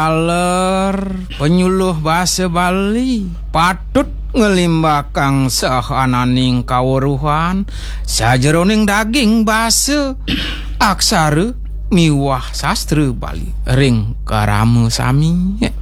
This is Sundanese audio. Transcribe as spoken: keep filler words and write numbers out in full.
Aler penyuluh basa Bali patut ngelimbakang sahananing kawruhan sajeroning daging basa aksara miwah sastra Bali ring karama sami.